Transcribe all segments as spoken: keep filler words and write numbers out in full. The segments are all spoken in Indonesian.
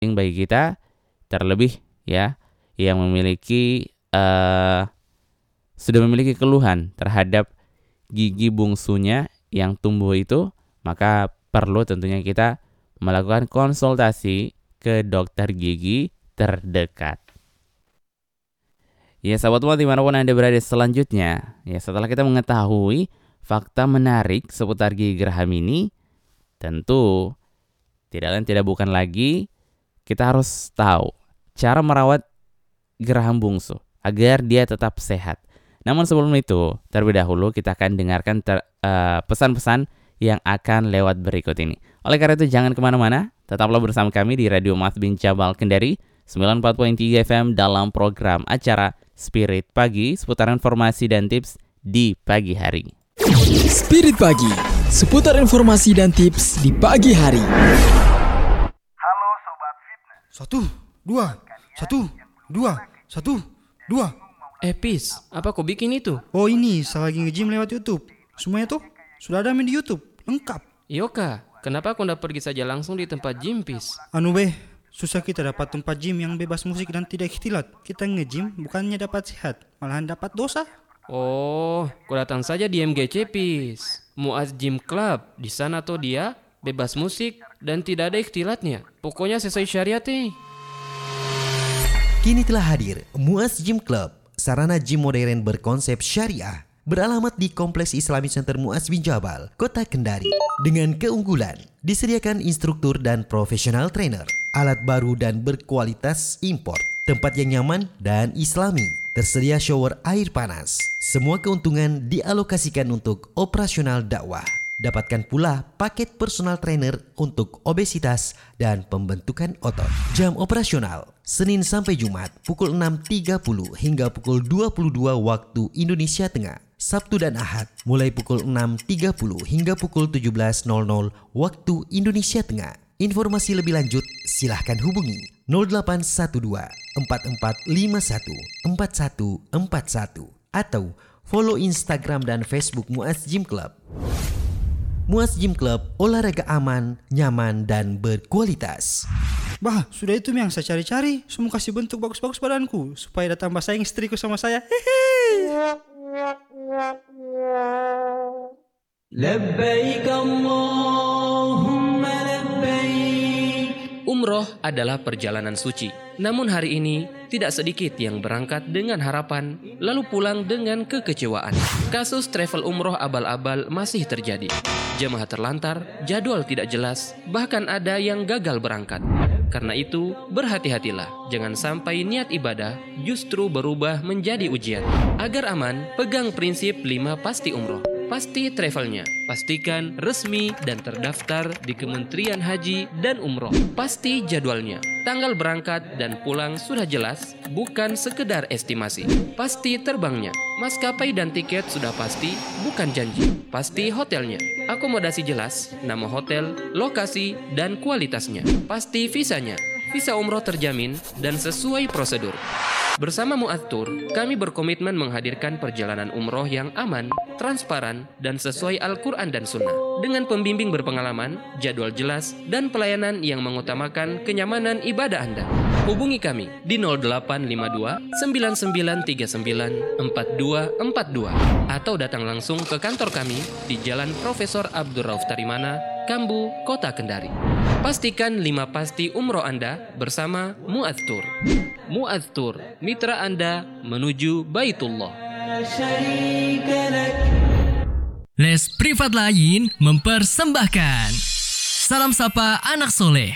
bagi kita, terlebih ya yang memiliki uh, sudah memiliki keluhan terhadap gigi bungsunya yang tumbuh itu, maka perlu tentunya kita melakukan konsultasi ke dokter gigi terdekat. Ya sahabat Muat, dimanapun Anda berada selanjutnya, ya setelah kita mengetahui fakta menarik seputar gigi geraham ini, tentu tidak lain tidak bukan lagi kita harus tahu cara merawat geraham bungsu agar dia tetap sehat. Namun sebelum itu, terlebih dahulu kita akan dengarkan ter, uh, pesan-pesan yang akan lewat berikut ini. Oleh karena itu jangan kemana-mana, tetaplah bersama kami di Radio Mu'adz bin Jabal Kendari sembilan puluh empat koma tiga F M dalam program acara Spirit Pagi, seputar informasi dan tips di pagi hari. Spirit Pagi, seputar informasi dan tips di pagi hari. Halo Sobat Fitness. Satu, dua, satu, dua, satu, dua. Eh Pis, apa kau bikin itu? Oh ini, saya lagi nge-gym lewat YouTube. Semuanya tuh sudah ada di YouTube, lengkap. Yoka, kenapa kau ndak pergi saja langsung di tempat gym Pis? Anu beh, susah kita dapat tempat gym yang bebas musik dan tidak ikhtilat. Kita nge-gym bukannya dapat sehat, malahan dapat dosa. Oh, kau datang saja di M G C Pis, Mu'adz Gym Club. Di sana tuh dia bebas musik dan tidak ada ikhtilatnya. Pokoknya sesuai syariat nih. Kini telah hadir Mu'adz Gym Club, sarana gym modern berkonsep syariah. Beralamat di Kompleks Islamic Center Mu'adz bin Jabal, Kota Kendari. Dengan keunggulan, disediakan instruktur dan profesional trainer, alat baru dan berkualitas import, tempat yang nyaman dan islami, tersedia shower air panas. Semua keuntungan dialokasikan untuk operasional dakwah. Dapatkan pula paket personal trainer untuk obesitas dan pembentukan otot. Jam operasional Senin sampai Jumat pukul enam tiga puluh hingga pukul dua puluh dua waktu Indonesia Tengah. Sabtu dan Ahad mulai pukul enam tiga puluh hingga pukul tujuh belas nol nol waktu Indonesia Tengah. Informasi lebih lanjut silahkan hubungi nol delapan satu dua empat empat lima satu empat satu empat satu atau follow Instagram dan Facebook Mu'adz Gym Club. Mu'adz Gym Club, olahraga aman, nyaman, dan berkualitas. Bah, sudah itu yang saya cari-cari. Semua kasih bentuk bagus-bagus badanku supaya datang sayang istriku sama saya. Hehe. Labbaik Allahumma labbaik. Umroh adalah perjalanan suci. Namun hari ini tidak sedikit yang berangkat dengan harapan lalu pulang dengan kekecewaan. Kasus travel umroh abal-abal masih terjadi. Jemaah terlantar, jadwal tidak jelas, bahkan ada yang gagal berangkat. Karena itu, berhati-hatilah. Jangan sampai niat ibadah justru berubah menjadi ujian. Agar aman, pegang prinsip lima pasti umroh. Pasti travelnya, pastikan resmi dan terdaftar di Kementerian Haji dan Umroh. Pasti jadwalnya, tanggal berangkat dan pulang sudah jelas, bukan sekedar estimasi. Pasti terbangnya, maskapai dan tiket sudah pasti, bukan janji. Pasti hotelnya, akomodasi jelas, nama hotel, lokasi, dan kualitasnya. Pasti visanya, visa umroh terjamin dan sesuai prosedur. Bersama Mu'adz Tour, kami berkomitmen menghadirkan perjalanan umroh yang aman, transparan, dan sesuai Al-Quran dan Sunnah. Dengan pembimbing berpengalaman, jadwal jelas, dan pelayanan yang mengutamakan kenyamanan ibadah Anda. Hubungi kami di nol delapan lima dua sembilan sembilan tiga sembilan empat dua empat dua atau datang langsung ke kantor kami di Jalan Profesor Abdul Rauf Tarimana, Kambu, Kota Kendari. Pastikan lima pasti umroh Anda bersama Mu'adz Tour. Mu'adz Tour, mitra Anda menuju Baitullah. Les Privat lain mempersembahkan Salam Sapa Anak Soleh,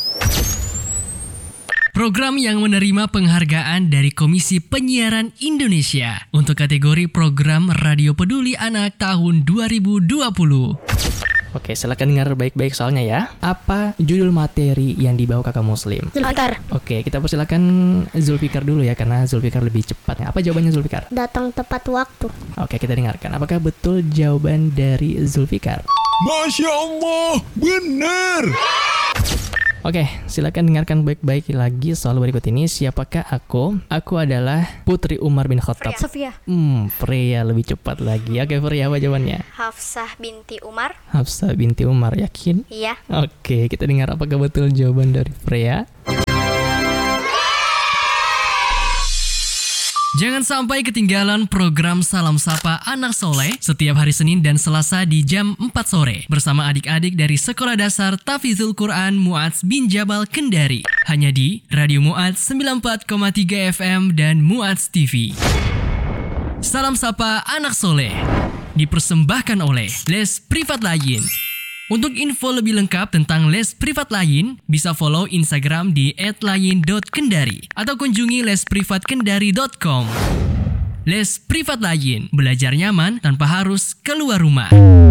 program yang menerima penghargaan dari Komisi Penyiaran Indonesia untuk kategori program Radio Peduli Anak tahun dua ribu dua puluh. Oke, silakan dengar baik-baik soalnya ya. Apa judul materi yang dibawa kakak Muslim? Zulfikar. Oke, kita persilakan Zulfikar dulu ya, karena Zulfikar lebih cepat. Apa jawabannya Zulfikar? Datang tepat waktu. Oke, kita dengarkan. Apakah betul jawaban dari Zulfikar? Masya Allah, benar. Oke, silakan dengarkan baik-baik lagi soal berikut ini. Siapakah aku? Aku adalah Putri Umar bin Khattab. Sofia. Hmm, Freya lebih cepat lagi. Oke, Freya, apa jawabannya? Hafsah binti Umar. Hafsah binti Umar, yakin? Iya. Oke, kita dengar apakah betul jawaban dari Freya. Jangan sampai ketinggalan program Salam Sapa Anak Soleh setiap hari Senin dan Selasa di jam empat sore bersama adik-adik dari Sekolah Dasar Tafizul Quran Mu'adz bin Jabal Kendari. Hanya di Radio Mu'adz sembilan puluh empat koma tiga F M dan Mu'adz T V. Salam Sapa Anak Soleh dipersembahkan oleh Les Privat Lain. Untuk info lebih lengkap tentang les privat lain, bisa follow Instagram di et lain dot kendari atau kunjungi les privat kendari dot com. Les Privat Lain, belajar nyaman tanpa harus keluar rumah.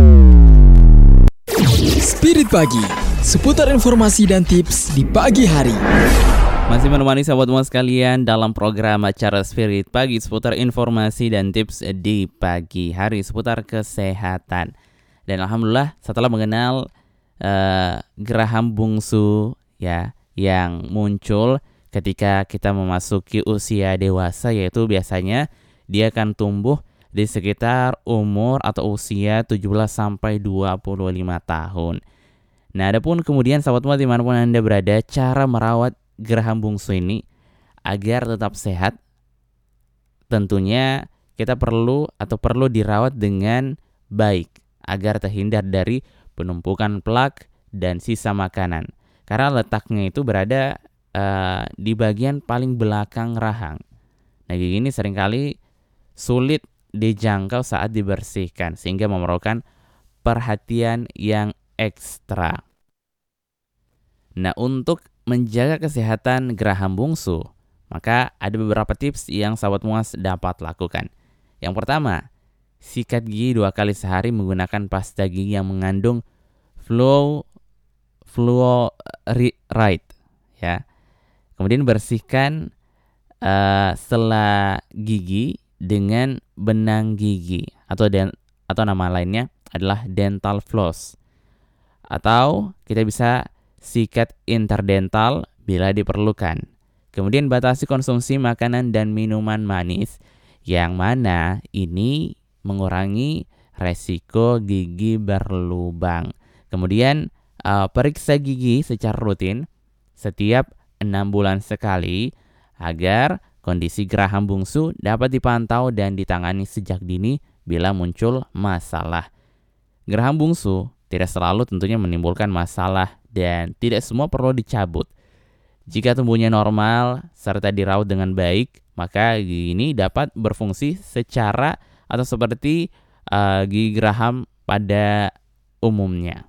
Spirit Pagi, seputar informasi dan tips di pagi hari. Masih menemani sahabat semua sekalian dalam program acara Spirit Pagi seputar informasi dan tips di pagi hari seputar kesehatan. Dan alhamdulillah setelah mengenal uh, geraham bungsu ya yang muncul ketika kita memasuki usia dewasa, yaitu biasanya dia akan tumbuh di sekitar umur atau usia tujuh belas sampai dua puluh lima tahun. Nah, adapun kemudian sahabat semua dimanapun Anda berada, cara merawat geraham bungsu ini agar tetap sehat, tentunya kita perlu atau perlu dirawat dengan baik agar terhindar dari penumpukan plak dan sisa makanan. Karena letaknya itu berada uh, di bagian paling belakang rahang. Nah, gigi ini seringkali sulit dijangkau saat dibersihkan sehingga memerlukan perhatian yang ekstra. Nah, untuk menjaga kesehatan geraham bungsu, maka ada beberapa tips yang sahabat muas dapat lakukan. Yang pertama, sikat gigi dua kali sehari menggunakan pasta gigi yang mengandung fluo fluoride ya. Kemudian bersihkan uh, sela gigi dengan benang gigi atau den, atau nama lainnya adalah dental floss. Atau kita bisa sikat interdental bila diperlukan. Kemudian batasi konsumsi makanan dan minuman manis yang mana ini mengurangi resiko gigi berlubang. Kemudian uh, periksa gigi secara rutin setiap enam bulan sekali agar kondisi geraham bungsu dapat dipantau dan ditangani sejak dini bila muncul masalah. Geraham bungsu tidak selalu tentunya menimbulkan masalah dan tidak semua perlu dicabut. Jika tumbuhnya normal serta dirawat dengan baik, maka gigi ini dapat berfungsi secara atau seperti uh, gigi geraham pada umumnya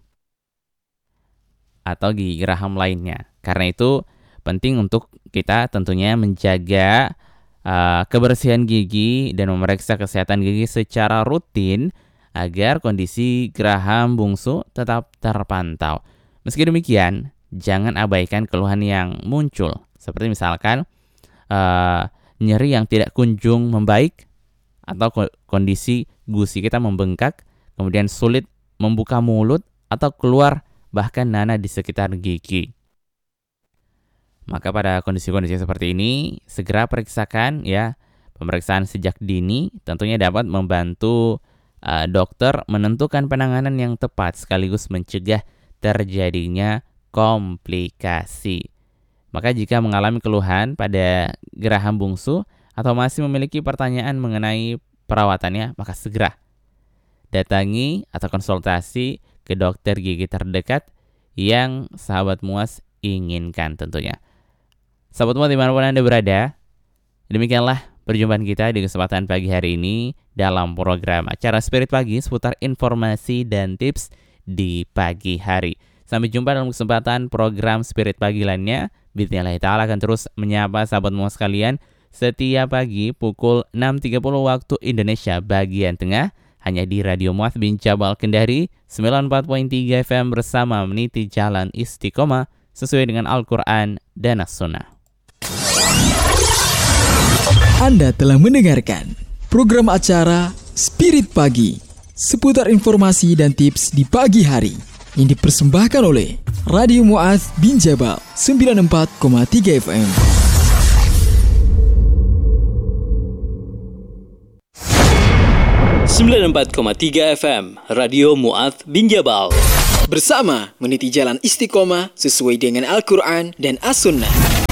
atau gigi geraham lainnya. Karena itu penting untuk kita tentunya menjaga uh, kebersihan gigi dan memeriksa kesehatan gigi secara rutin agar kondisi geraham bungsu tetap terpantau. Meski demikian, jangan abaikan keluhan yang muncul seperti misalkan uh, nyeri yang tidak kunjung membaik, atau kondisi gusi kita membengkak, kemudian sulit membuka mulut atau keluar bahkan nanah di sekitar gigi. Maka pada kondisi-kondisi seperti ini segera periksakan ya. Pemeriksaan sejak dini tentunya dapat membantu uh, dokter menentukan penanganan yang tepat sekaligus mencegah terjadinya komplikasi. Maka jika mengalami keluhan pada geraham bungsu atau masih memiliki pertanyaan mengenai perawatannya, maka segera datangi atau konsultasi ke dokter gigi terdekat yang sahabat muas inginkan tentunya. Sahabat muas dimanapun Anda berada, demikianlah perjumpaan kita di kesempatan pagi hari ini dalam program acara Spirit Pagi seputar informasi dan tips di pagi hari. Sampai jumpa dalam kesempatan program Spirit Pagi lainnya. Bismillah ta'ala akan terus menyapa sahabat muas sekalian setiap pagi pukul enam tiga puluh waktu Indonesia bagian tengah, hanya di Radio Mu'adz bin Jabal Kendari sembilan puluh empat koma tiga F M bersama meniti jalan istiqomah sesuai dengan Al-Quran dan As-Sunnah. Anda telah mendengarkan program acara Spirit Pagi seputar informasi dan tips di pagi hari yang dipersembahkan oleh Radio Mu'adz bin Jabal sembilan puluh empat koma tiga F M. sembilan puluh empat koma tiga F M Radio Mu'adz bin Jabal. Bersama meniti jalan istiqomah sesuai dengan Al-Quran dan As-Sunnah.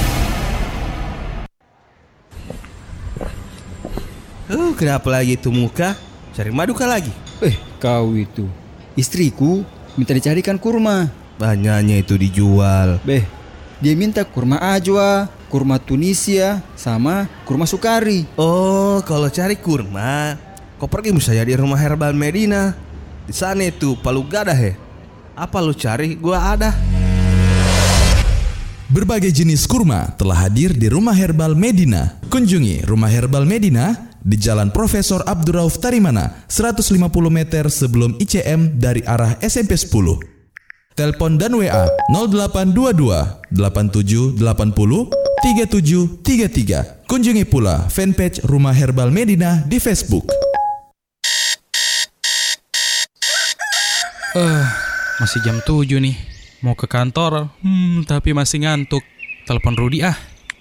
Oh, kenapa lagi itu muka? Cari madu kah lagi? Eh, kau itu. Istriku minta dicarikan kurma. Banyaknya itu dijual. Beh, dia minta kurma ajwa, kurma Tunisia, sama kurma sukari. Oh, kalau cari kurma, kau pergi misalnya di rumah herbal Medina. Di sana itu palu gadah he. Apa lu cari? Gua ada. Berbagai jenis kurma telah hadir di Rumah Herbal Medina. Kunjungi Rumah Herbal Medina di Jalan Profesor Abdurrauf Tarimana, seratus lima puluh meter sebelum I C M dari arah S M P sepuluh. Telepon dan W A nol delapan dua dua delapan tujuh delapan nol tiga tujuh tiga tiga. Kunjungi pula fanpage Rumah Herbal Medina di Facebook. Eh, uh, masih jam tujuh nih. Mau ke kantor, hmm, tapi masih ngantuk. Telepon Rudi ah.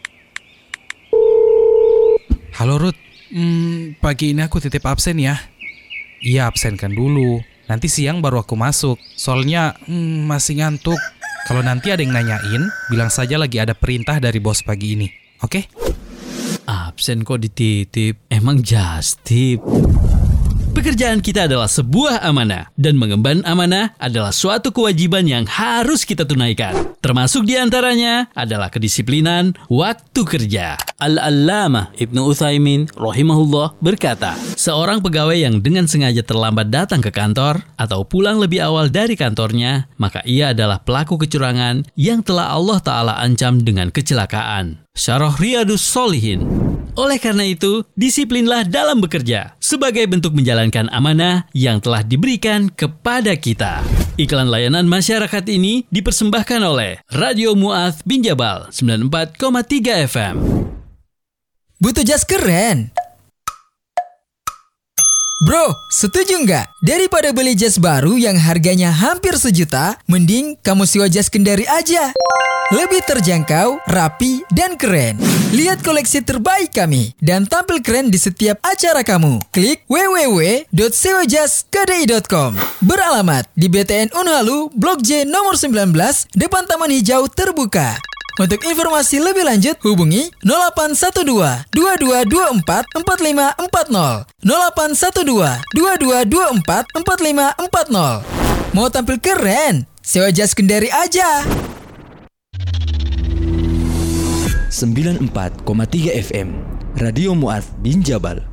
Halo Rud, hmm, pagi ini aku titip absen ya. Iya, absenkan dulu. Nanti siang baru aku masuk. Soalnya hmm, masih ngantuk. Kalau nanti ada yang nanyain, bilang saja lagi ada perintah dari bos pagi ini. Oke? Absen kok dititip? Emang just tip? Pekerjaan kita adalah sebuah amanah, dan mengemban amanah adalah suatu kewajiban yang harus kita tunaikan. Termasuk diantaranya adalah kedisiplinan waktu kerja. Al-Allamah Ibnu Utsaimin rahimahullah berkata, seorang pegawai yang dengan sengaja terlambat datang ke kantor atau pulang lebih awal dari kantornya, maka ia adalah pelaku kecurangan yang telah Allah Ta'ala ancam dengan kecelakaan. Syarah Riyadus Shalihin. Oleh karena itu, disiplinlah dalam bekerja sebagai bentuk menjalankan amanah yang telah diberikan kepada kita. Iklan layanan masyarakat ini dipersembahkan oleh Radio Mu'adz bin Jabal sembilan puluh empat koma tiga F M. Butuh jas keren? Bro, setuju nggak? Daripada beli jas baru yang harganya hampir sejuta, mending kamu sewa jas Kendari aja. Lebih terjangkau, rapi, dan keren. Lihat koleksi terbaik kami dan tampil keren di setiap acara kamu. Klik w w w dot sewa jas k d i dot com. Beralamat di B T N Unhalu, Blok J nomor sembilan belas, depan Taman Hijau Terbuka. Untuk informasi lebih lanjut, hubungi nol delapan satu dua dua dua dua empat empat lima empat nol, nol delapan satu dua dua dua dua empat empat lima empat nol. Mau tampil keren? Sewa jas Kendari aja. sembilan puluh empat koma tiga F M Radio Mu'adz bin Jabal.